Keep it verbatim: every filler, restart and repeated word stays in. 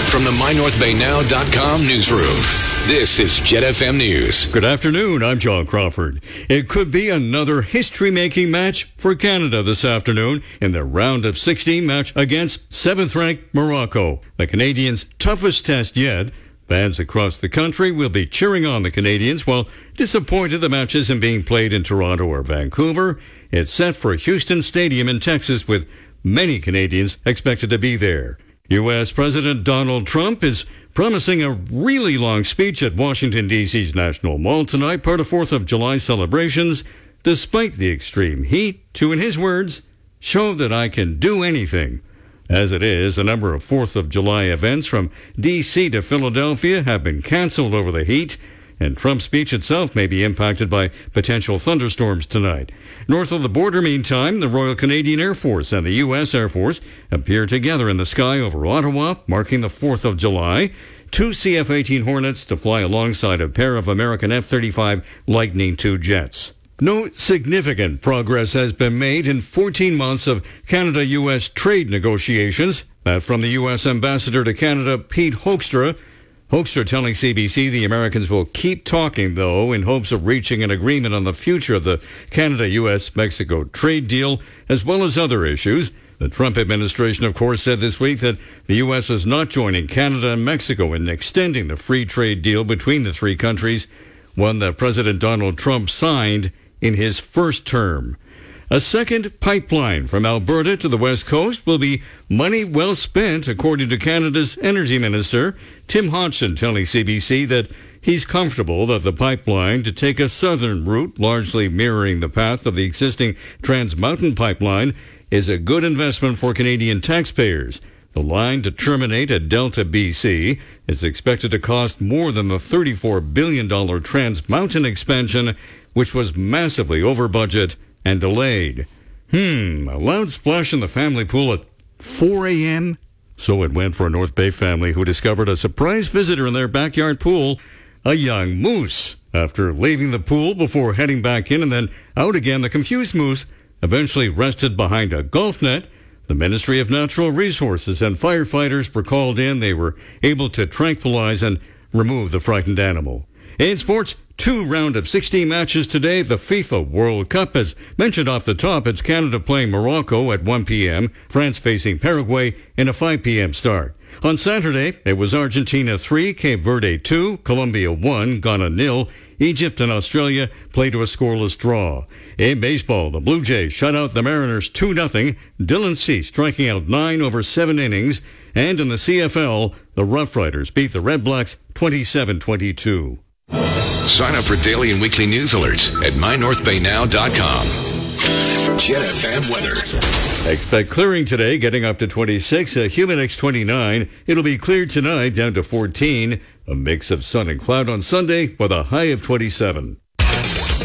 From the my north bay now dot com newsroom, this is Jet F M News. Good afternoon, I'm John Crawford. It could be another history-making match for Canada this afternoon in the round of sixteen match against seventh-ranked Morocco. The Canadians' toughest test yet. Fans across the country will be cheering on the Canadians, while disappointed the match isn't being played in Toronto or Vancouver. It's set for Houston Stadium in Texas, with many Canadians expected to be there. U S. President Donald Trump is promising a really long speech at Washington, D C's National Mall tonight, part of fourth of July celebrations. Despite the extreme heat, to, in his words, show that I can do anything. As it is, a number of fourth of July events from D C to Philadelphia have been canceled over the heat, and Trump's speech itself may be impacted by potential thunderstorms tonight. North of the border, meantime, the Royal Canadian Air Force and the U S. Air Force appear together in the sky over Ottawa, marking the fourth of July. Two C F eighteen Hornets to fly alongside a pair of American F thirty-five Lightning two jets. No significant progress has been made in fourteen months of Canada-U S trade negotiations. That from the U S. Ambassador to Canada, Pete Hoekstra. Hoekstra telling C B C the Americans will keep talking, though, in hopes of reaching an agreement on the future of the Canada-U S. Mexico trade deal, as well as other issues. The Trump administration, of course, said this week that the U S is not joining Canada and Mexico in extending the free trade deal between the three countries, one that President Donald Trump signed in his first term. A second pipeline from Alberta to the West Coast will be money well spent, according to Canada's Energy Minister, Tim Hodgson, telling C B C that he's comfortable that the pipeline to take a southern route, largely mirroring the path of the existing Trans Mountain pipeline, is a good investment for Canadian taxpayers. The line to terminate at Delta, B C is expected to cost more than the thirty-four billion dollars Trans Mountain expansion, which was massively over budget and delayed. Hmm, a loud splash in the family pool at four a.m.? So it went for a North Bay family who discovered a surprise visitor in their backyard pool, a young moose. After leaving the pool before heading back in and then out again, the confused moose eventually rested behind a golf net. The Ministry of Natural Resources and firefighters were called in. They were able to tranquilize and remove the frightened animal. In sports, two round of sixteen matches today. The FIFA World Cup, as mentioned off the top, it's Canada playing Morocco at one p.m., France facing Paraguay in a five p.m. start. On Saturday, it was Argentina three, Cape Verde two, Colombia one, Ghana nil. Egypt and Australia played to a scoreless draw. In baseball, the Blue Jays shut out the Mariners two nothing, Dylan Cease striking out nine over seven innings. And in the C F L, the Rough Riders beat the Red Blacks twenty-seven twenty-two. Sign up for daily and weekly news alerts at my north bay now dot com. Jet F M weather. Expect clearing today, getting up to twenty-six, a humid X twenty-nine. It'll be cleared tonight, down to fourteen. A mix of sun and cloud on Sunday with a high of twenty-seven.